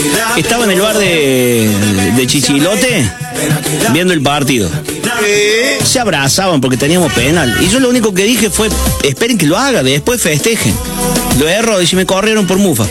Estaba en el bar de Chichilote viendo el partido. Se abrazaban porque teníamos penal. Y yo lo único que dije fue, esperen que lo haga, después festejen. Lo erro y si me corrieron por mufa.